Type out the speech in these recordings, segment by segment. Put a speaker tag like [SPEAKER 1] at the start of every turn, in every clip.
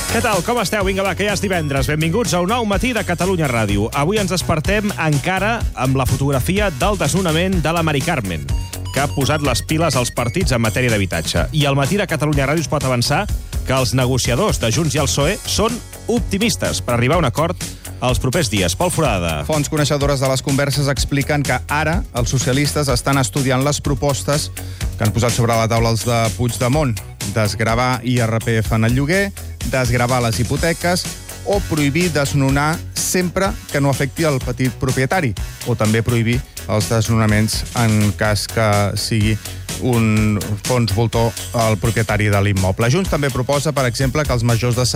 [SPEAKER 1] Què tal, com esteu? Vinga, va, que ja és divendres. Benvinguts a un nou matí de Catalunya Ràdio. Avui ens despertem encara amb la fotografia del desnonament de la Mari Carmen, que ha posat les piles als partits en matèria d'habitatge. I al matí de Catalunya Ràdio es pot avançar que els negociadors de Junts i el PSOE són optimistes per arribar a un acord els propers dies. Pol Forada.
[SPEAKER 2] Fonts coneixedores de les converses expliquen que ara els socialistes estan estudiant les propostes que han posat sobre la taula els de Puigdemont: desgravar IRPF en el lloguer, desgravar les hipoteques o prohibir desnonar sempre que no afecti el petit propietari, o també prohibir els desnonaments en cas que sigui un fons voltor al propietari de l'immoble. Junts també proposa, per exemple, que els majors de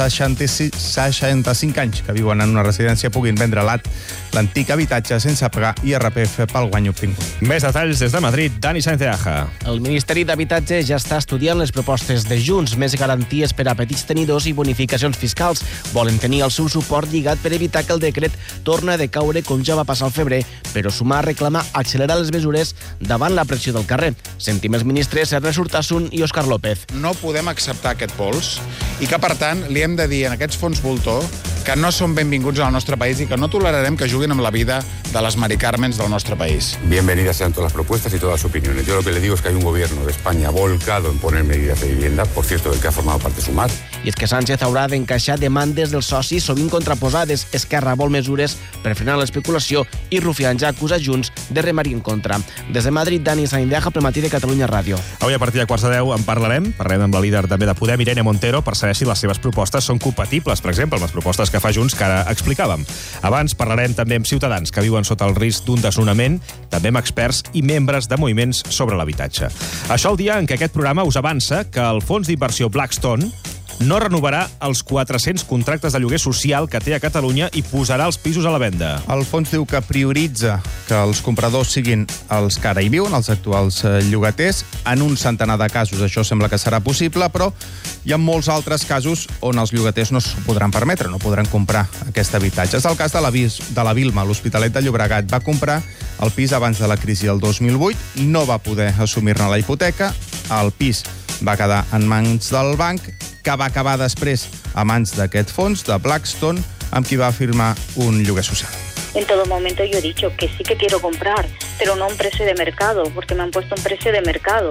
[SPEAKER 2] 65 anys que viuen en una residència puguin vendre l'antic habitatge sense pagar IRPF pel guany obtingut.
[SPEAKER 1] Més detalls des de Madrid, Dani Sáenz de Aja.
[SPEAKER 3] El Ministeri d'Habitatge ja està estudiant les propostes de Junts, més garanties per a petits tenidors i bonificacions fiscals. Volen tenir el seu suport lligat per evitar que el decret torni a decaure com ja va passar al febrer, però Sumar reclama accelerar les mesures davant la pressió del carrer. Sentim els ministres Ernest Urtasun i Òscar López.
[SPEAKER 4] No podem acceptar aquest pols i que, per tant, li hem de dir a aquests fons voltor que no són benvinguts al nostre país i que no tolerarem que juguin amb la vida de les Mari Carmens del nostre país.
[SPEAKER 5] Bienvenidas sean todas las propuestas y todas las opiniones. Yo lo que le digo es que hay un gobierno de España volcado en poner medidas de vivienda, por cierto, del que ha formado parte Sumar.
[SPEAKER 3] I és que Sánchez haurà d'encaixar demandes dels socis sovint contraposades. Esquerra vol mesures per frenar l'especulació i Rufián ja acusa Junts de remar-hi en contra. Des de Madrid, Dani Sáenz de Aja, pel matí de Catalunya Ràdio.
[SPEAKER 1] Avui a partir de 9:15 en parlarem amb la líder també de Podem, Irene Montero, per saber si les seves propostes són compatibles, per exemple, amb les propostes que fa Junts, que ara explicàvem. Abans parlarem també amb ciutadans que viuen sota el risc d'un desnonament, també amb experts i membres de moviments sobre l'habitatge. Això el dia en què aquest programa us avança que el fons d'inversió Blackstone no renovarà els 400 contractes de lloguer social que té a Catalunya i posarà els pisos a la venda.
[SPEAKER 2] El fons diu que prioritza que els compradors siguin els que ara hi viuen, els actuals llogaters. En un centenar de casos això sembla que serà possible, però hi ha molts altres casos on els llogaters no s'ho podran permetre, no podran comprar aquest habitatge. És el cas de la Vilma, l'Hospitalet de Llobregat. Va comprar el pis abans de la crisi del 2008, no va poder assumir-ne la hipoteca, el pis va quedar en mans del banc, que va acabar després a mans d'aquest fons, de Blackstone, amb qui va firmar un lloguer social.
[SPEAKER 6] En todo momento yo he dicho que sí que quiero comprar, pero no a un precio de mercado, porque me han puesto un precio de mercado,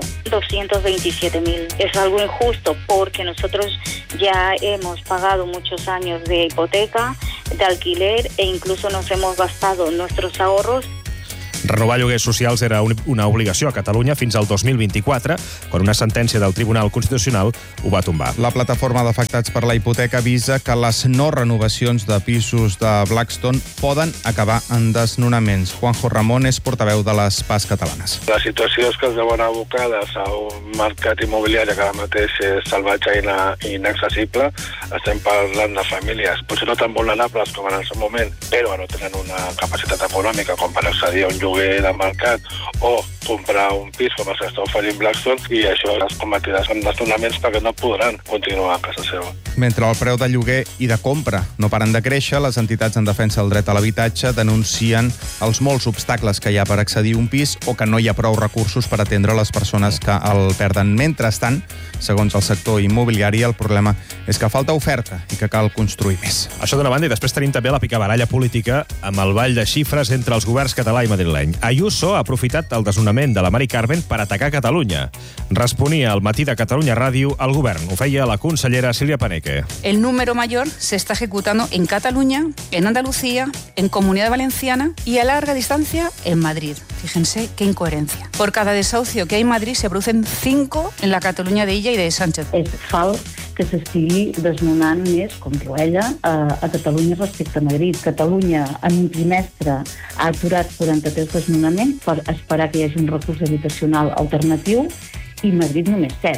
[SPEAKER 6] 227.000. Es algo injusto porque nosotros ya hemos pagado muchos años de hipoteca, de alquiler e incluso nos hemos gastado nuestros ahorros.
[SPEAKER 1] Renovar lloguers socials era una obligació a Catalunya fins al 2024, quan una sentència del Tribunal Constitucional ho va tombar.
[SPEAKER 2] La plataforma d'afectats per la hipoteca avisa que les no renovacions de pisos de Blackstone poden acabar en desnonaments. Juanjo Ramón és portaveu de les PAS catalanes.
[SPEAKER 7] La situació és que es veuen abocades a un mercat immobiliari que ara mateix és salvatge i inaccessible. Estem parlant de famílies, potser no tan vulnerables com en el seu moment, però no tenen una capacitat econòmica com per accedir a un lloguer de mercat o comprar un pis com els que està oferint Blackstone, i això es convertirà en desnonaments perquè no podran continuar a casa seva.
[SPEAKER 2] Mentre el preu de lloguer i de compra no paren de créixer, les entitats en defensa del dret a l'habitatge denuncien els molts obstacles que hi ha per accedir a un pis o que no hi ha prou recursos per atendre les persones que el perden. Mentrestant, segons el sector immobiliari, el problema és que falta oferta i que cal construir més.
[SPEAKER 1] Això d'una banda, i després tenim també la picabaralla política amb el ball de xifres entre els governs català i madrileny. Ayuso ha aprofitat el desnonament de la Mari Carmen per atacar Catalunya. Responia al matí de Catalunya Ràdio al govern. Ho feia la consellera Silvia Paneque.
[SPEAKER 8] El número mayor se está ejecutando en Cataluña, en Andalucía, en Comunidad Valenciana y a larga distancia en Madrid. Fíjense qué incoherencia. Por cada desahucio que hay en Madrid se producen 5 en la Catalunya d'Illa i de Sánchez.
[SPEAKER 9] És fals que s'estigui desnonant més, com diu ella, a Catalunya respecte a Madrid. Catalunya en un trimestre ha aturat 43 desnonaments per esperar que hi hagi un recurs habitacional alternatiu i Madrid només 7.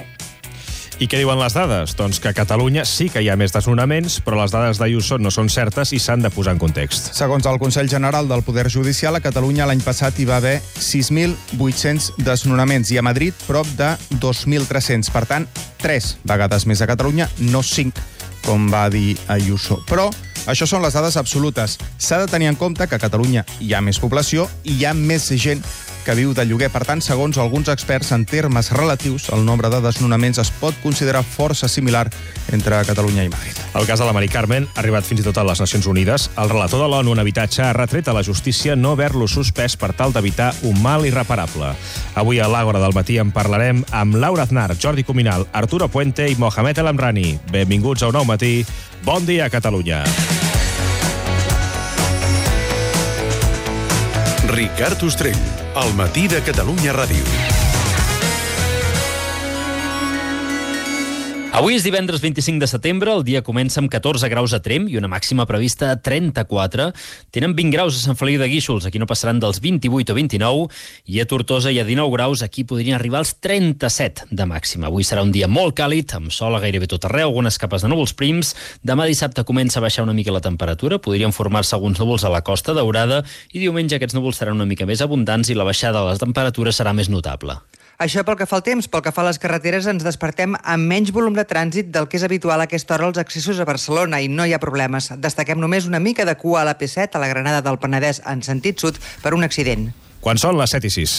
[SPEAKER 1] I què diuen les dades? Doncs que a Catalunya sí que hi ha més desnonaments, però les dades d'Ayuso no són certes i s'han de posar en context.
[SPEAKER 2] Segons el Consell General del Poder Judicial, a Catalunya l'any passat hi va haver 6.800 desnonaments i a Madrid prop de 2.300. Per tant, 3 vegades més a Catalunya, no 5, com va dir Ayuso. Però això són les dades absolutes. S'ha de tenir en compte que a Catalunya hi ha més població i hi ha més gent que viu de lloguer. Per tant, segons alguns experts, en termes relatius, el nombre de desnonaments es pot considerar força similar entre Catalunya i Madrid.
[SPEAKER 1] El cas de la Mari Carmen ha arribat fins i tot a les Nacions Unides. El relator de l'ONU en habitatge ha retret a la justícia no haver-lo suspès per tal d'evitar un mal irreparable. Avui a l'Àgora del matí en parlarem amb Laura Aznar, Jordi Cuminal, Arturo Puente i Mohamed El Amrani. Benvinguts a Un Nou Matí. Bon dia, Catalunya.
[SPEAKER 10] Ricard Ostrell, al matí de Catalunya Ràdio.
[SPEAKER 11] Avui és divendres 25 de setembre, el dia comença amb 14 graus a Tremp i una màxima prevista a 34. Tenen 20 graus a Sant Feliu de Guíxols, aquí no passaran dels 28 o 29, i a Tortosa hi ha 19 graus, aquí podrien arribar als 37 de màxima. Avui serà un dia molt càlid, amb sol a gairebé tot arreu, algunes capes de núvols prims. Demà dissabte comença a baixar una mica la temperatura, podrien formar-se alguns núvols a la Costa Daurada, i diumenge aquests núvols seran una mica més abundants i la baixada de les temperatures serà més notable.
[SPEAKER 12] Això pel que fa al temps. Pel que fa a les carreteres, ens despertem amb menys volum de trànsit del que és habitual a aquesta hora als accessos a Barcelona i no hi ha problemes. Destaquem només una mica de cua a la P7 a la Granada del Penedès en sentit sud per un accident.
[SPEAKER 1] Quan són les 7:06.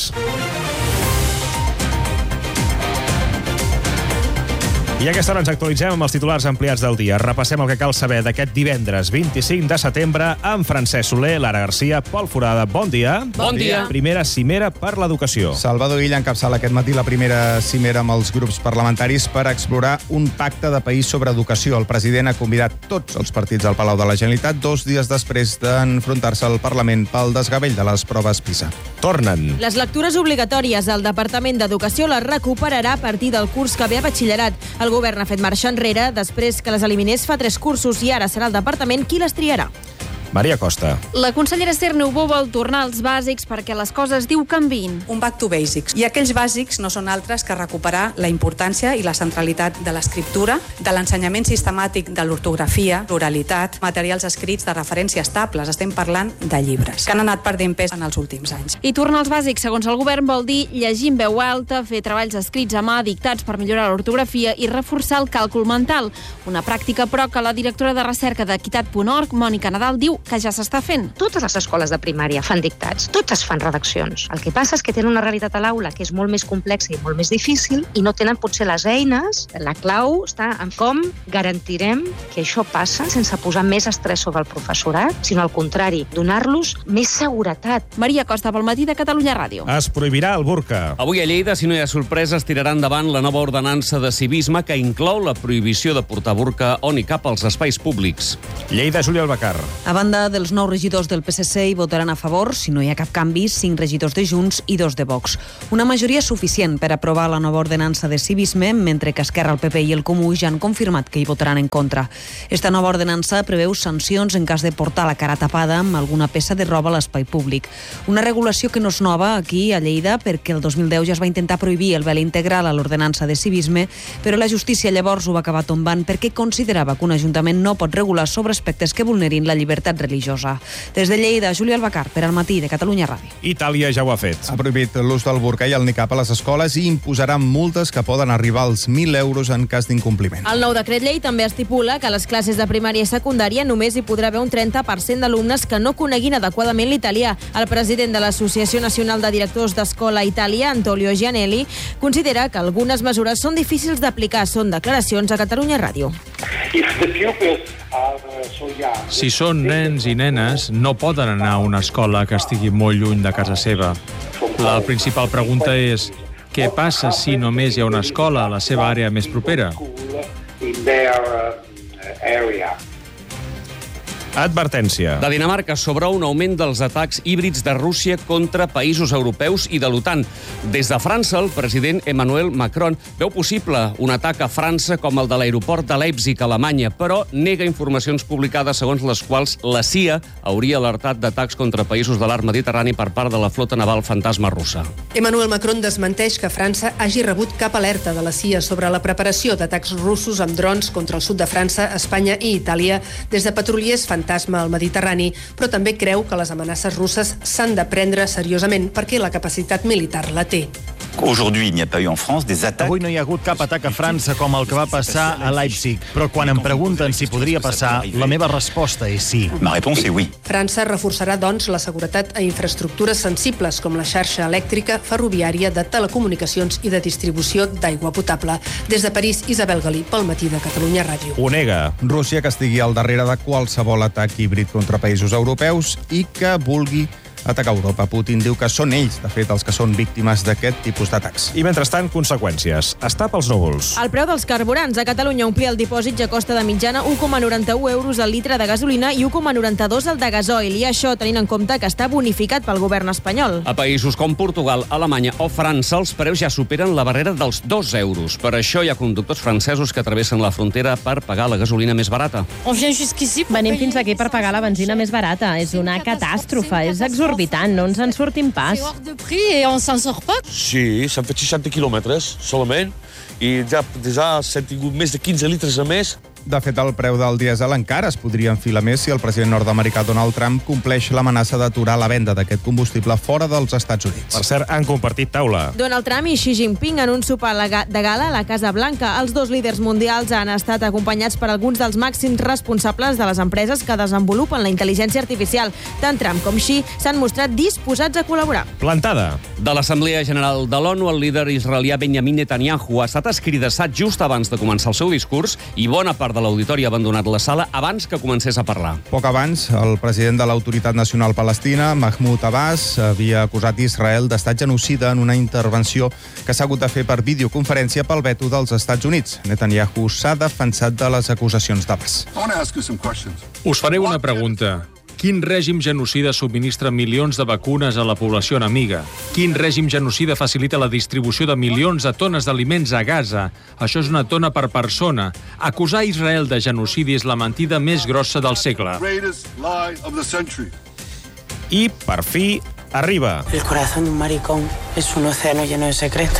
[SPEAKER 1] I a aquesta hora ens actualitzem amb els titulars ampliats del dia. Repassem el que cal saber d'aquest divendres 25 de setembre amb Francesc Soler, Lara Garcia, Pol Forada. Bon dia.
[SPEAKER 11] Bon dia.
[SPEAKER 1] Primera cimera per l'educació.
[SPEAKER 2] Salvador Illa encapçala aquest matí la primera cimera amb els grups parlamentaris per explorar un pacte de país sobre educació. El president ha convidat tots els partits al Palau de la Generalitat 2 dies després d'enfrontar-se al Parlament pel desgavell de les proves PISA.
[SPEAKER 1] Tornen.
[SPEAKER 13] Les lectures obligatòries al Departament d'Educació les recuperarà a partir del curs que ve a batxillerat. El govern ha fet marxa enrere després que les eliminés fa 3 cursos i ara serà el departament qui les triarà.
[SPEAKER 1] Maria Costa.
[SPEAKER 14] La consellera Esther Niubó vol tornar als bàsics perquè les coses, diu, canviïn.
[SPEAKER 15] Un back to basics. I aquells bàsics no són altres que recuperar la importància i la centralitat de l'escriptura, de l'ensenyament sistemàtic de l'ortografia, l'oralitat, materials escrits de referència estables. Estem parlant de llibres, que han anat perdent pes en els últims anys.
[SPEAKER 14] I tornar als bàsics, segons el govern, vol dir llegir en veu alta, fer treballs escrits a mà, dictats per millorar l'ortografia i reforçar el càlcul mental. Una pràctica, però, que la directora de recerca d'Equitat.org, Mònica Nadal, diu que ja s'està fent.
[SPEAKER 16] Totes les escoles de primària fan dictats, totes fan redaccions. El que passa és que tenen una realitat a l'aula que és molt més complexa i molt més difícil i no tenen potser les eines. La clau està en com garantirem que això passa sense posar més estrès sobre el professorat, sinó al contrari, donar-los més seguretat.
[SPEAKER 14] Maria Costa, pel matí de Catalunya Ràdio.
[SPEAKER 1] Es prohibirà el burca.
[SPEAKER 17] Avui a Lleida, si no hi ha sorpreses, tirarà endavant la nova ordenança de civisme que inclou la prohibició de portar burca on i cap als espais públics.
[SPEAKER 1] Lleida, Júlia Albacar.
[SPEAKER 18] A banda dels 9 regidors del PSC hi votaran a favor, si no hi ha cap canvi, 5 regidors de Junts i 2 de Vox. Una majoria suficient per aprovar la nova ordenança de civisme, mentre que Esquerra, el PP i el Comú ja han confirmat que hi votaran en contra. Esta nova ordenança preveu sancions en cas de portar la cara tapada amb alguna peça de roba a l'espai públic. Una regulació que no és nova aquí a Lleida perquè el 2010 ja es va intentar prohibir el vel integral a l'ordenança de civisme, però la justícia llavors ho va acabar tombant perquè considerava que un ajuntament no pot regular sobre aspectes que vulnerin la llibertat religiosa. Des de Lleida, Júlia Albacar, per al matí de Catalunya Ràdio.
[SPEAKER 1] Itàlia ja ho ha fet.
[SPEAKER 2] Ha prohibit l'ús del burca i el niqab a les escoles i imposarà multes que poden arribar als 1.000 euros en cas d'incompliment.
[SPEAKER 13] El nou decret llei també estipula que a les classes de primària i secundària només hi podrà haver un 30% d'alumnes que no coneguin adequadament l'italià. El president de l'Associació Nacional de Directors d'Escola Itàlia, Antonio Gianelli, considera que algunes mesures són difícils d'aplicar. Són declaracions a Catalunya Ràdio.
[SPEAKER 19] Si són nens i nenes, no poden anar a una escola que estigui molt lluny de casa seva. La principal pregunta és: què passa si només hi ha una escola a la seva àrea més propera?
[SPEAKER 1] Advertència.
[SPEAKER 17] De Dinamarca sobre un augment dels atacs híbrids de Rússia contra països europeus i de l'OTAN. Des de França, el president Emmanuel Macron veu possible un atac a França com el de l'aeroport de Leipzig, Alemanya, però nega informacions publicades segons les quals la CIA hauria alertat d'atacs contra països de l'arc Mediterrani per part de la flota naval fantasma russa.
[SPEAKER 20] Emmanuel Macron desmenteix que França hagi rebut cap alerta de la CIA sobre la preparació d'atacs russos amb drons contra el sud de França, Espanya i Itàlia des de patrullers fantasma al Mediterrani, però també creu que les amenaces russes s'han de prendre seriosament perquè la capacitat militar la té.
[SPEAKER 21] Aujourd'hui, il n'y a pas eu en France des attaques.
[SPEAKER 22] Avui no hi ha hagut cap atac a França com el que va passar a Leipzig, però quan em pregunten si podria passar, la meva resposta és sí.
[SPEAKER 21] Ma réponse est oui.
[SPEAKER 20] França reforçarà, doncs, la seguretat a infraestructures sensibles com la xarxa elèctrica, ferroviària, de telecomunicacions i de distribució d'aigua potable. Des de París, Isabel Galí, pel Matí de Catalunya Ràdio.
[SPEAKER 1] Ho nega.
[SPEAKER 2] Rússia que estigui al darrere de qualsevol atac híbrid contra països europeus i que vulgui atacar Europa. Putin diu que són ells, de fet, els que són víctimes d'aquest tipus d'atacs.
[SPEAKER 1] I mentrestant, conseqüències. Està pels núvols.
[SPEAKER 13] El preu dels carburants a Catalunya omplir el dipòsit ja costa de mitjana 1,91 euros al litre de gasolina i 1,92 al de gasoil. I això tenint en compte que està bonificat pel govern espanyol.
[SPEAKER 17] A països com Portugal, Alemanya o França, els preus ja superen la barrera dels 2 euros. Per això hi ha conductors francesos que travessen la frontera per pagar la gasolina més barata.
[SPEAKER 23] Venim fins aquí per pagar la benzina més barata. És una catàstrofe, és exorbitant, no ens en sortim pas.
[SPEAKER 24] Sí, s'han fet 60 quilòmetres solament i ja s'han tingut més de 15 litres a més.
[SPEAKER 2] De fet, el preu del dièsel encara es podria enfilar més si el president nord-americà Donald Trump compleix l'amenaça d'aturar la venda d'aquest combustible fora dels Estats Units.
[SPEAKER 1] Per cert, han compartit taula.
[SPEAKER 13] Donald Trump i Xi Jinping en un sopar de gala a la Casa Blanca. Els dos líders mundials han estat acompanyats per alguns dels màxims responsables de les empreses que desenvolupen la intel·ligència artificial. Tant Trump com Xi s'han mostrat disposats a col·laborar.
[SPEAKER 1] Plantada.
[SPEAKER 17] De l'Assemblea General de l'ONU, el líder israelià Benjamin Netanyahu ha estat escridassat just abans de començar el seu discurs i bona part de l'auditori ha abandonat la sala abans que comencés a parlar.
[SPEAKER 2] Poc abans, el president de l'Autoritat Nacional Palestina, Mahmoud Abbas, havia acusat Israel d'estat genocida en una intervenció que s'ha hagut de fer per videoconferència pel veto dels Estats Units. Netanyahu s'ha defensat de les acusacions d'Abbas.
[SPEAKER 19] Us faré una pregunta. Quin règim genocida subministra milions de vacunes a la població enemiga? Quin règim genocida facilita la distribució de milions de tones d'aliments a Gaza? Això és una tona per persona. Acusar Israel de genocidi és la mentida més grossa del segle.
[SPEAKER 1] I, per fi, arriba.
[SPEAKER 25] El corazón de un maricón es un océano lleno de secretos.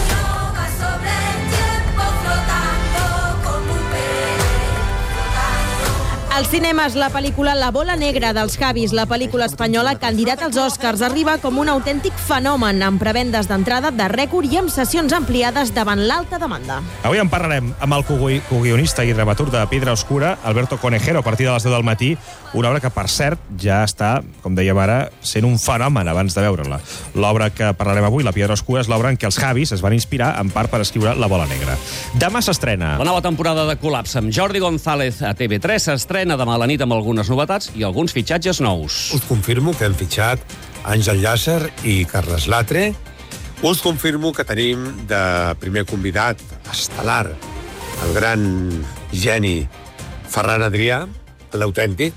[SPEAKER 13] Als cinemes, la pel·lícula La bola negra dels Javis, la pel·lícula espanyola candidata als Oscars, arriba com un autèntic fenomen, amb prevendes d'entrada de rècord i amb sessions ampliades davant l'alta demanda.
[SPEAKER 1] Avui en parlarem amb el coguionista i dramaturg de Piedra Oscura, Alberto Conejero, a partir de les 10 del matí, una obra que, per cert, ja està, com dèiem ara, sent un fenomen abans de veure-la. L'obra que parlarem avui, La Piedra Oscura, és l'obra en què els Javis es van inspirar, en part, per escriure La bola negra. Demà s'estrena.
[SPEAKER 17] La nova temporada de Col·lapse amb Jordi González a TV3 s'estrena demà a la nit amb algunes novetats i alguns fitxatges nous.
[SPEAKER 26] Us confirmo que hem fitxat Àngel Llàcer i Carles Latre. Us confirmo que tenim de primer convidat estel·lar el gran geni Ferran Adrià, l'autèntic,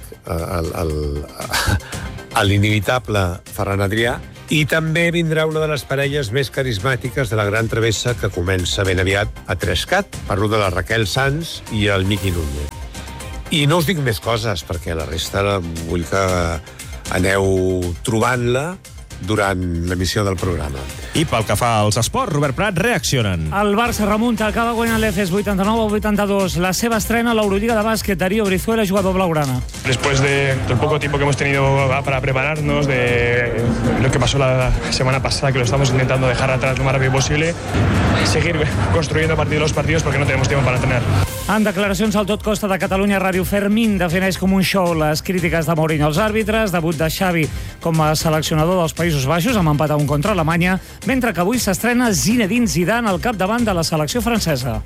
[SPEAKER 26] l'inimitable Ferran Adrià, i també vindrà una de les parelles més carismàtiques de la gran travessa que comença ben aviat a Trescat. Parlo de la Raquel Sanz i el Miqui Núñez. I no us dic més coses, perquè la resta vull que aneu trobant-la durant l'emissió del programa.
[SPEAKER 1] I pel que fa als esports, Robert Prat, reaccionen.
[SPEAKER 27] El Barça remunta, acaba guanyant l'Efes 89-82. La seva estrena a l'Euroliga de bàsquet, Darío Brizuela, jugador blaugrana.
[SPEAKER 28] Después del poco tiempo que hemos tenido para prepararnos, de lo que pasó la semana pasada, que lo estamos intentando dejar atrás lo más rápido posible, seguir construyendo a partir de los partidos porque no tenemos tiempo para entrenar.
[SPEAKER 27] En declaracions al Tot Costa de Catalunya Ràdio, Fermín defineix com un show les crítiques de Mourinho als àrbitres, debut de Xavi com a seleccionador dels Països Baixos, amb empat a 1 contra Alemanya, mentre que avui s'estrena Zinedine Zidane al capdavant de la selecció francesa.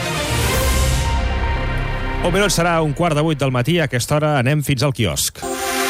[SPEAKER 1] Un minut serà 7:15 del matí. A aquesta hora anem fins al quiosc.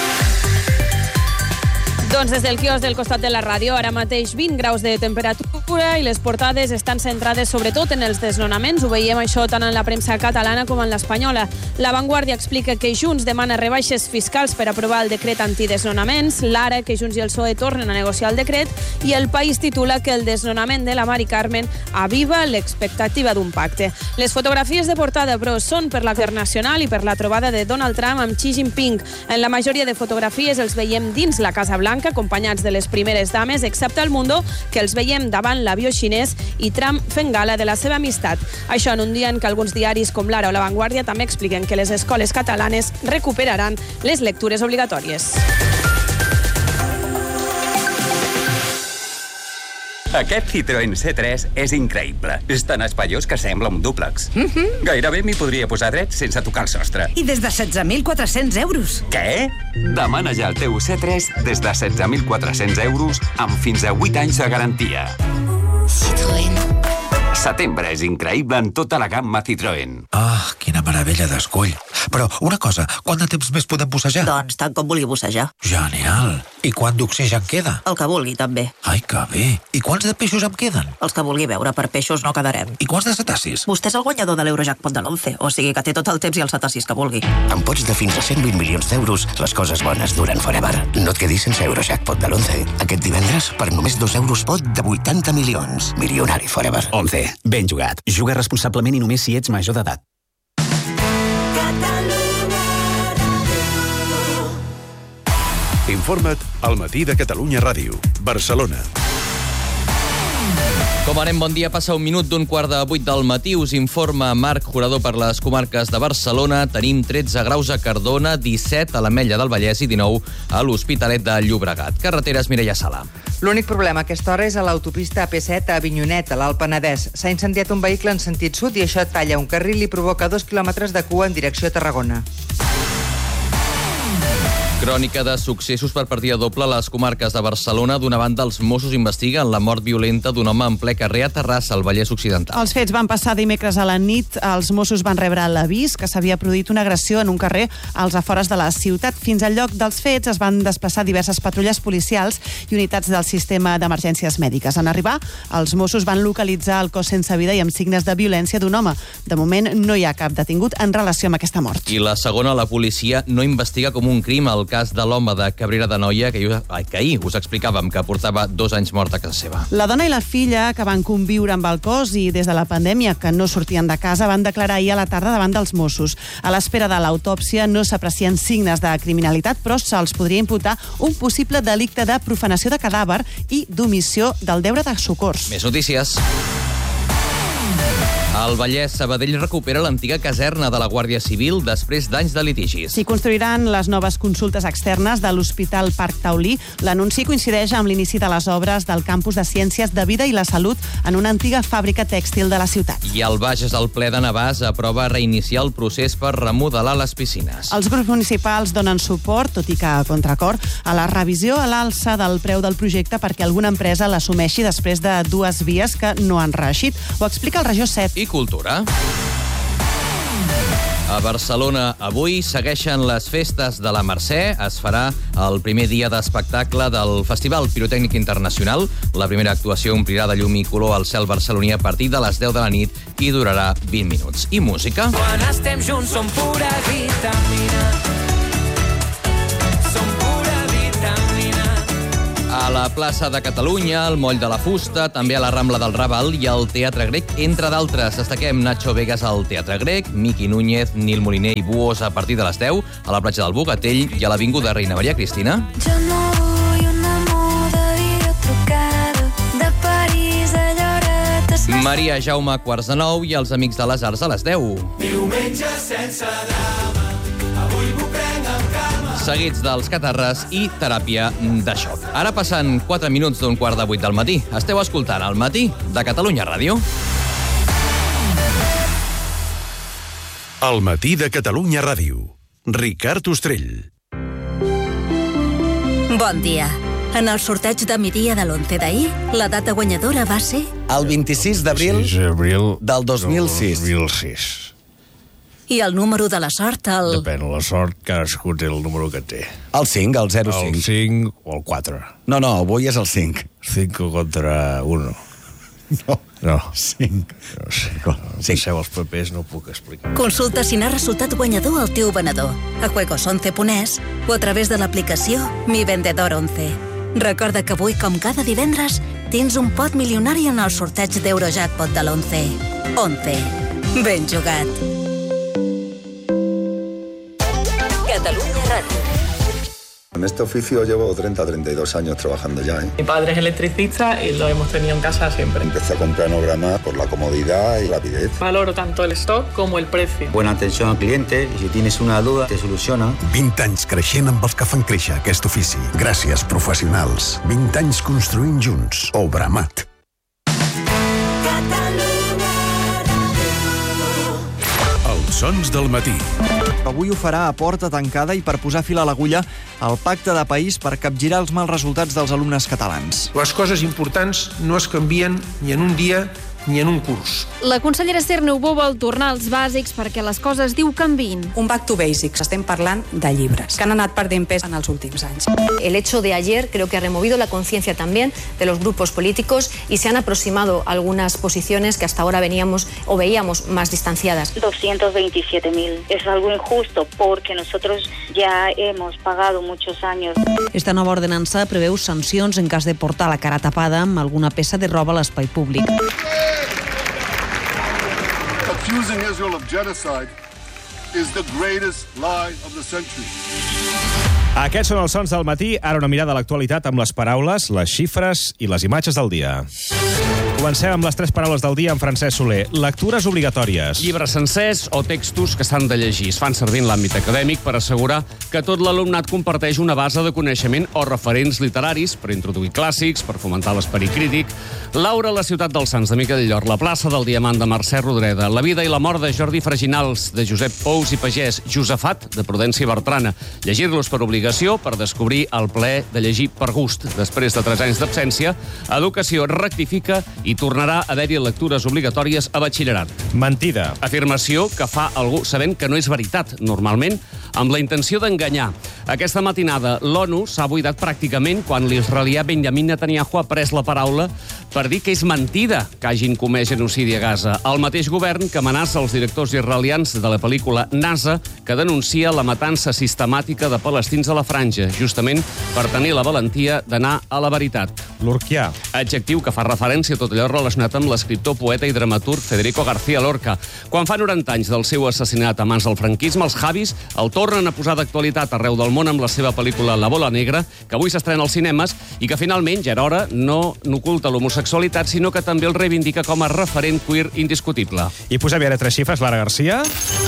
[SPEAKER 14] Doncs des del quiosc del costat de la ràdio, ara mateix 20 graus de temperatura i les portades estan centrades sobretot en els desnonaments. Ho veiem això tant en la premsa catalana com en l'espanyola. La Vanguardia explica que Junts demana rebaixes fiscals per aprovar el decret antidesnonaments, l'Ara que Junts i el PSOE tornen a negociar el decret, i el País titula que el desnonament de la Mari Carmen aviva l'expectativa d'un pacte. Les fotografies de portada, però, són per la internacional i per la trobada de Donald Trump amb Xi Jinping. En la majoria de fotografies els veiem dins la Casa Blanca, acompanyats de les primeres dames, excepte el Mundo, que els veiem davant l'avió xinès i Trump fent gala de la seva amistat. Això en un dia en què alguns diaris com l'Ara o La Vanguardia també expliquen que les escoles catalanes recuperaran les lectures obligatòries.
[SPEAKER 3] Aquest Citroën C3 és increïble. És tan espaiós que sembla un dúplex. Gairebé m'hi podria posar dret sense tocar el sostre.
[SPEAKER 4] I des de 16.400 euros.
[SPEAKER 3] Què? Demana ja el teu C3 des de 16.400 euros amb fins a 8 anys de garantia.
[SPEAKER 4] Citroën.
[SPEAKER 3] Setembre és increïble en tota la gamma Citroën.
[SPEAKER 5] Ah, quina meravella d'escull. Però una cosa, quant de temps més podem bussejar?
[SPEAKER 4] Doncs tant com vulgui bussejar.
[SPEAKER 5] Genial. I quant d'oxigen queda?
[SPEAKER 4] El que vulgui, també.
[SPEAKER 5] Ai, que bé. I quants de peixos em queden?
[SPEAKER 4] Els que vulgui veure, per peixos no quedarem.
[SPEAKER 5] I quants de cetacis?
[SPEAKER 4] Vostè és el guanyador de l'Eurojackpot de l'11, o sigui que té tot el temps i els cetacis que vulgui.
[SPEAKER 6] Amb pots de fins a 120 milions d'euros, les coses bones duren forever. No et quedis sense Eurojackpot de l'11. Aquest divendres, per només 2 euros pot de 80 milions. Milionari forever.
[SPEAKER 7] 11. Ben jugat. Juga responsablement i només si ets major d'edat.
[SPEAKER 8] Informa't al Matí de Catalunya Ràdio, Barcelona.
[SPEAKER 9] Com anem, bon dia. Passa 1 minut d'un 7:15 del matí. Us informa Marc Jurador per les comarques de Barcelona. Tenim 13 graus a Cardona, 17 a l'Ametlla del Vallès i 19 a l'Hospitalet de Llobregat. Carreteres, Mireia Sala.
[SPEAKER 12] L'únic problema a aquesta hora és a l'autopista AP7 a Avinyonet, a l'Alt Penedès. S'ha incendiat un vehicle en sentit sud i això talla un carril i provoca 2 quilòmetres de cua en direcció a Tarragona.
[SPEAKER 9] Crònica de successos per partida doble a les comarques de Barcelona. D'una banda, els Mossos investiguen la mort violenta d'un home en ple carrer a Terrassa, al Vallès Occidental.
[SPEAKER 10] Els fets van passar dimecres a la nit. Els Mossos van rebre l'avís que s'havia produït una agressió en un carrer als afores de la ciutat. Fins al lloc dels fets es van desplaçar diverses patrulles policials i unitats del sistema d'emergències mèdiques. En arribar, els Mossos van localitzar el cos sense vida i amb signes de violència d'un home. De moment, no hi ha cap detingut en relació amb aquesta mort.
[SPEAKER 9] I la segona, la policia no investiga com un crim el cas de l'home de Cabrera d'Anoia, que ahir us explicàvem que portava 2 anys mort a casa seva.
[SPEAKER 10] La dona i la filla, que van conviure amb el cos i des de la pandèmia que no sortien de casa, van declarar ahir a la tarda davant dels Mossos. A l'espera de l'autòpsia no s'aprecien signes de criminalitat, però se'ls podria imputar un possible delicte de profanació de cadàver i d'omissió del deure de socors.
[SPEAKER 9] Més notícies. Al Vallès, Sabadell recupera l'antiga caserna de la Guàrdia Civil després d'anys de litigis.
[SPEAKER 10] S'hi construiran les noves consultes externes de l'Hospital Parc Taulí. L'anunci coincideix amb l'inici de les obres del campus de Ciències de Vida i la Salut en una antiga fàbrica tèxtil de la ciutat.
[SPEAKER 9] I al Bages, el ple de Navàs aprova reiniciar el procés per remodelar les piscines.
[SPEAKER 10] Els grups municipals donen suport, tot i que a contracor, a la revisió a l'alça del preu del projecte perquè alguna empresa l'assumeixi després de 2 vies que no han reeixit. Ho explica el Regió 7.
[SPEAKER 9] I cultura. A Barcelona avui segueixen les festes de la Mercè. Es farà el primer dia d'espectacle del Festival Pirotècnic Internacional. La primera actuació omplirà de llum i color al cel barceloní a partir de les 10 de la nit i durarà 20 minuts. I música.
[SPEAKER 29] Quan estem junts som pura vitamina. Som pura vitamina.
[SPEAKER 9] A la plaça de Catalunya, al Moll de la Fusta, també a la Rambla del Raval i al Teatre Grec, entre d'altres. Destaquem Nacho Vegas al Teatre Grec, Miqui Núñez, Nil Moliner i Buos a partir de les 10, a la platja del Bogatell i a l'Avinguda Reina Maria Cristina.
[SPEAKER 30] Jo no vull una moda videotrucada de París a Lloret.
[SPEAKER 9] Maria Jaume, 8:45 i els Amics de les Arts a les 10.
[SPEAKER 29] Diumenge sense drama, avui m'ho prenc amb calma.
[SPEAKER 9] Seguits dels catarres i teràpia de xoc. Ara passen 4 minuts d'un 7:15 del matí. Esteu escoltant El Matí de Catalunya Ràdio.
[SPEAKER 8] El Matí de Catalunya Ràdio. Ricard Ostrell.
[SPEAKER 31] Bon dia. En el sorteig de migdia de l'11 d'ahir, la data guanyadora va ser...
[SPEAKER 32] El 26 d'abril del 2006.
[SPEAKER 31] I el número de la sort, el...
[SPEAKER 1] Depèn, la sort, cadascú té el número que té.
[SPEAKER 32] El 5, el 05.
[SPEAKER 1] El 5 o el 4.
[SPEAKER 32] No, avui és el 5.
[SPEAKER 1] 5 contra 1. No.
[SPEAKER 32] 5.
[SPEAKER 1] No sé. Deixeu els papers, no ho puc explicar.
[SPEAKER 31] Consulta si n'ha resultat guanyador el teu venedor a juegos11.es o a través de l'aplicació Mi Vendedor 11. Recorda que avui, com cada divendres, tens un pot milionari en el sorteig d'Eurojackpot de l'11. 11. Ben jugat. Catalunya Ràdio.
[SPEAKER 33] En este oficio llevo 32 años trabajando ya.
[SPEAKER 34] Mi padre es electricista y lo hemos tenido en casa siempre.
[SPEAKER 33] Empecé a comprar Nograma por la comodidad y rapidez.
[SPEAKER 34] Valoro tanto el stock como el precio.
[SPEAKER 33] Buena atención al cliente y si tienes una duda te soluciona.
[SPEAKER 35] 20 anys creixent amb els que fan créixer aquest ofici. Gràcies, professionals. 20 anys construint junts. Obramat.
[SPEAKER 8] Sons del matí.
[SPEAKER 2] Avui ho farà a porta tancada i per posar fil a l'agulla el pacte de país per capgirar els mals resultats dels alumnes catalans.
[SPEAKER 11] Les coses importants no es canvien ni en un dia ni en un curs.
[SPEAKER 14] La consellera Esther Niubó vol tornar als bàsics perquè les coses, diu, canviïn.
[SPEAKER 13] Un back to basics. Estem parlant de llibres, que han anat perdent pes en els últims anys.
[SPEAKER 15] El hecho de ayer creo que ha removido la conciencia también de los grupos políticos y se han aproximado algunas posiciones que hasta ahora veíamos más distanciadas.
[SPEAKER 16] 227.000. Es algo injusto porque nosotros ya hemos pagado muchos años.
[SPEAKER 17] Esta nova ordenança preveu sancions en cas de portar la cara tapada amb alguna peça de roba a l'espai públic.
[SPEAKER 18] Accusing Israel of genocide is the greatest lie of the century.
[SPEAKER 1] Aquests són els sons del matí. Ara una mirada a l'actualitat amb les paraules, les xifres i les imatges del dia. Comencem amb les 3 paraules del dia amb Francesc Soler. Lectures obligatòries.
[SPEAKER 19] Llibres sencers o textos que s'han de llegir. Es fan servir en l'àmbit acadèmic per assegurar que tot l'alumnat comparteix una base de coneixement o referents literaris, per introduir clàssics, per fomentar l'esperit crític. Laura, la ciutat dels Sants de Miquel Llor, la plaça del Diamant de Mercè Rodoreda, la vida i la mort de Jordi Freginals, de Josep Pous i Pagès, Josefat, de Prudència Bertrana. Llegir-los per obligació, per descobrir el plaer de llegir per gust. Després de 3 anys d'absència, Educació rectifica i tornarà a haver-hi lectures obligatòries a batxillerat.
[SPEAKER 1] Mentida.
[SPEAKER 19] Afirmació que fa algú sabent que no és veritat, normalment, amb la intenció d'enganyar. Aquesta matinada, l'ONU s'ha buidat pràcticament quan l'israelià Benjamin Netanyahu ha pres la paraula per dir que és mentida que hagin comès genocidi a Gaza. El mateix govern que amenaça els directors israelians de la pel·lícula NASA, que denuncia la matança sistemàtica de palestins a la franja, justament per tenir la valentia d'anar a la veritat.
[SPEAKER 1] Lorquià.
[SPEAKER 19] Adjectiu que fa referència a tot allò relacionat amb l'escriptor, poeta i dramaturg Federico García Lorca. Quan fa 90 anys del seu assassinat a mans del franquisme, els Javis el tornen a posar d'actualitat arreu del món amb la seva pel·lícula La bola negra, que avui s'estrena als cinemes i que finalment, ja era hora, no n'oculta l'homosexualitat, sinó que també el reivindica com a referent queer indiscutible.
[SPEAKER 1] I posem ara 3 xifres, Lara Garcia.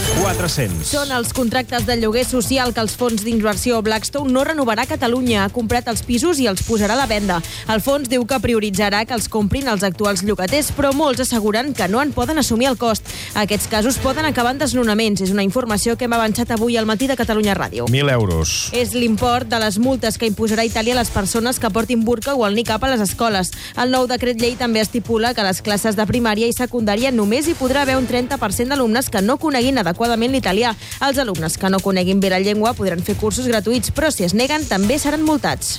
[SPEAKER 1] 400.
[SPEAKER 14] Són els contractes de lloguer social que els fons d'inversió Blackstone no renovarà a Catalunya. Ha comprat els pisos i els posarà a la venda. El fons diu que prioritzarà que els comprin els actuals llogaters, però molts asseguren que no en poden assumir el cost. Aquests casos poden acabar en desnonaments. És una informació que hem avançat avui al matí de Catalunya Ràdio.
[SPEAKER 1] 1.000 euros.
[SPEAKER 14] És l'import de les multes que imposarà Itàlia a les persones que portin burca o el niqab a les escoles. El nou decret llei també estipula que a les classes de primària i secundària només hi podrà haver un 30% d'alumnes que no coneguin adequadament l'italià. Els alumnes que no coneguin bé la llengua podran fer cursos gratuïts, però si es neguen també seran multats.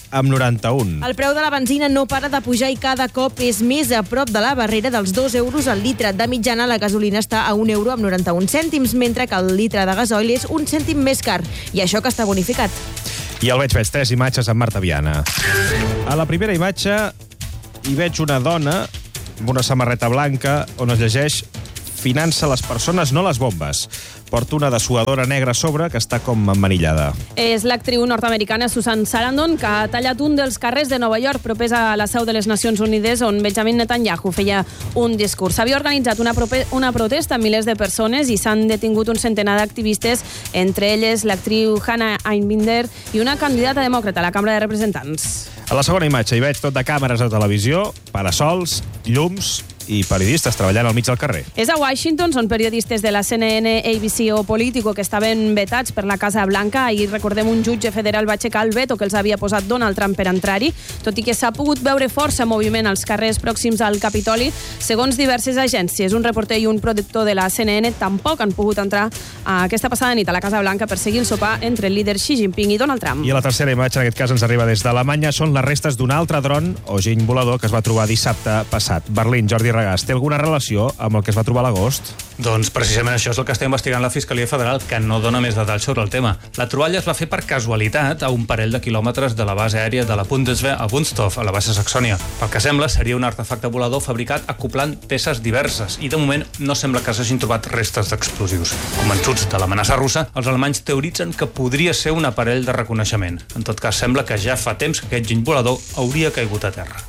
[SPEAKER 1] 1,91.
[SPEAKER 14] El preu de la benzina no para de pujar i cada cop és més a prop de la barrera dels 2 euros al litre. De mitjana, la gasolina està a 1 euro amb 91 cèntims, mentre que el litre de gasoil és 1 cèntim més car. I això que està bonificat.
[SPEAKER 1] I el veig 3 imatges amb Marta Viana. A la primera imatge hi veig una dona amb una samarreta blanca on es llegeix "Finança les persones, no les bombes". Porta una dessuadora negra a sobre que està com emmanillada.
[SPEAKER 20] És l'actriu nord-americana Susan Sarandon, que ha tallat un dels carrers de Nova York, propers a la seu de les Nacions Unides, on Benjamin Netanyahu feia un discurs. S'havia organitzat una protesta amb milers de persones i s'han detingut un centenar d'activistes, entre elles l'actriu Hannah Einbinder i una candidata demòcrata a la Cambra de Representants.
[SPEAKER 1] A la segona imatge hi veig tot de càmeres de televisió, parasols, llums i periodistes treballant al mig del carrer.
[SPEAKER 20] És a Washington, són periodistes de la CNN, ABC o Politico que estaven vetats per la Casa Blanca. Ahir, recordem, un jutge federal va aixecar el veto que els havia posat Donald Trump per entrar-hi, tot i que s'ha pogut veure força moviment als carrers pròxims al Capitoli. Segons diverses agències, un reporter i un productor de la CNN tampoc han pogut entrar aquesta passada nit a la Casa Blanca per seguir el sopar entre el líder Xi Jinping i Donald Trump.
[SPEAKER 1] I a la tercera imatge, en aquest cas ens arriba des d'Alemanya, són les restes d'un altre dron o giny volador que es va trobar dissabte passat. Berlín, Jordi Regàs, té alguna relació amb el que es va trobar a l'agost?
[SPEAKER 21] Doncs precisament això és el que està investigant la Fiscalia Federal, que no dona més detalls sobre el tema. La troballa es va fer per casualitat a un parell de quilòmetres de la base aèria de la Bundeswehr a Wunstorf, a la baixa Saxònia. Pel que sembla, seria un artefacte volador fabricat acoplant peces diverses i de moment no sembla que s'hagin trobat restes d'explosius. Convençuts de l'amenaça russa, els alemanys teoritzen que podria ser un aparell de reconeixement. En tot cas, sembla que ja fa temps que aquest giny volador hauria caigut a terra.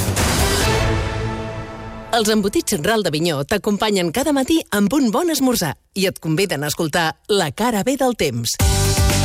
[SPEAKER 22] Els embotits Ral d'Avinyó t'acompanyen cada matí amb un bon esmorzar i et conviden a escoltar La cara B del temps.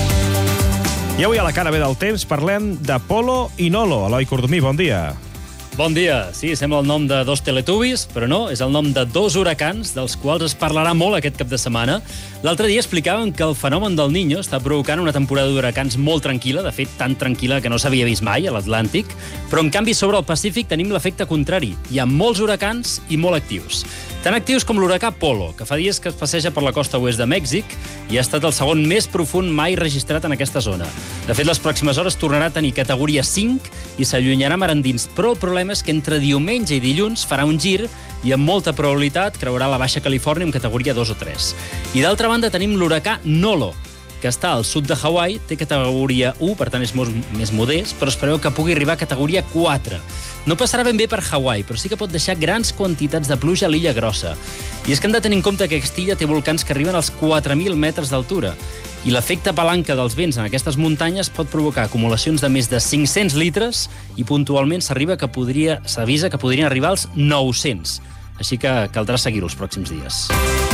[SPEAKER 1] I avui a La cara B del temps parlem de polo i nolo. Eloi Cordomí, bon dia.
[SPEAKER 3] Bon dia. Sí, sembla el nom de dos Teletubbies, però no, és el nom de dos huracans, dels quals es parlarà molt aquest cap de setmana. L'altre dia explicaven que el fenomen del Niño està provocant una temporada d'huracans molt tranquil·la, de fet, tan tranquil·la que no s'havia vist mai a l'Atlàntic, però en canvi sobre el Pacífic tenim l'efecte contrari. Hi ha molts huracans i molt actius. Tan actius com l'huracà Polo, que fa dies que es passeja per la costa oest de Mèxic i ha estat el segon més profund mai registrat en aquesta zona. De fet, les pròximes hores tornarà a tenir categoria 5 i s'allunyarà mar endins, però el problema és que entre diumenge i dilluns farà un gir i amb molta probabilitat creurà la Baixa Califòrnia en categoria 2 o 3. I d'altra banda tenim l'huracà Nolo, que està al sud de Hawaii, té categoria 1, per tant és més modest, però es preveu que pugui arribar a categoria 4. No passarà ben bé per Hawaii, però sí que pot deixar grans quantitats de pluja a l'illa Grossa. I és que hem de tenir en compte que aquesta illa té volcans que arriben als 4.000 metres d'altura. I l'efecte palanca dels vents en aquestes muntanyes pot provocar acumulacions de més de 500 litres i puntualment s'avisa que podrien arribar als 900. Així que caldrà seguir-ho els pròxims dies.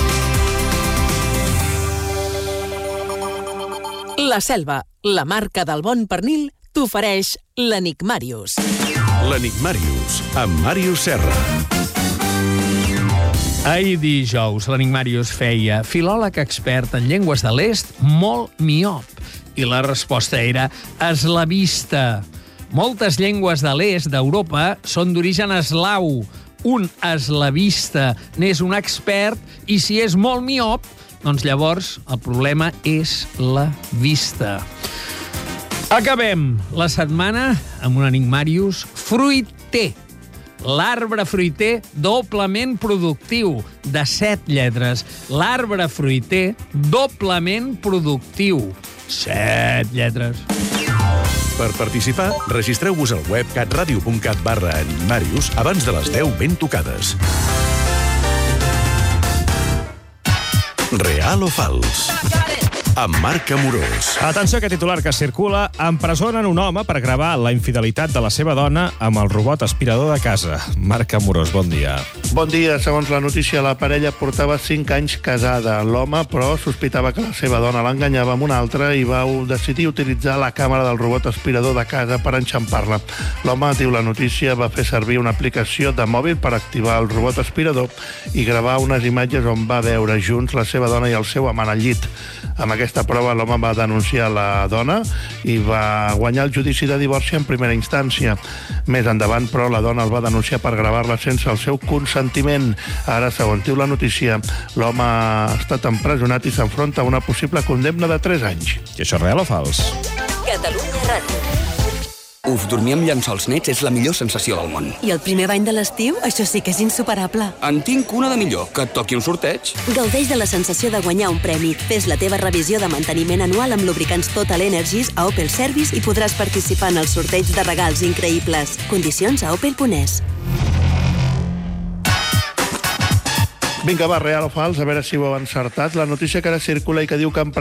[SPEAKER 22] La Selva, la marca del bon pernil, t'ofereix l'Enigmàrius.
[SPEAKER 8] L'Enigmàrius, amb Màrius Serra.
[SPEAKER 4] Ahir dijous, l'Enigmàrius feia filòleg expert en llengües de l'est molt miop. I la resposta era eslavista. Moltes llengües de l'est d'Europa són d'origen eslau. Un eslavista n'és un expert i si és molt miop, doncs llavors el problema és la vista. Acabem la setmana amb un Enigmàrius fruiter. L'arbre fruiter doblement productiu, de 7 lletres. L'arbre fruiter doblement productiu. 7 lletres.
[SPEAKER 8] Per participar, registreu-vos al web catradio.cat/enigmàrius abans de les 10 ben tocades. Real o fals? Amb Marc Amorós.
[SPEAKER 1] Atenció a aquest titular que circula. Empresonen un home per gravar la infidelitat de la seva dona amb el robot aspirador de casa. Marc Amorós, bon dia.
[SPEAKER 5] Bon dia. Segons la notícia, la parella portava 5 anys casada. L'home, però, sospitava que la seva dona l'enganyava amb una altra i va decidir utilitzar la càmera del robot aspirador de casa per enxampar-la. L'home, diu la notícia, va fer servir una aplicació de mòbil per activar el robot aspirador i gravar unes imatges on va veure junts la seva dona i el seu amant al llit. Amb aquesta prova, l'home va denunciar la dona i va guanyar el judici de divorci en primera instància. Més endavant, però, la dona el va denunciar per gravar-la sense el seu consentiment. Ara, segons diu la notícia, l'home ha estat empresonat i s'enfronta a una possible condemna de 3 anys.
[SPEAKER 1] I això és real o fals?
[SPEAKER 22] Catalunya Ràdio.
[SPEAKER 6] Uf, dormir amb llençols nets és la millor sensació del món.
[SPEAKER 7] I el primer bany de l'estiu? Això sí que és insuperable.
[SPEAKER 6] En tinc una de millor, que et toqui un sorteig.
[SPEAKER 7] Gaudeix de la sensació de guanyar un premi. Fes la teva revisió de manteniment anual amb lubricants Total Energies a Opel Service i podràs participar en el sorteig de regals increïbles. Condicions a opel.es.
[SPEAKER 5] Vinga, va, real o fals, a veure si ho heu encertat. La notícia que ara circula i que diu que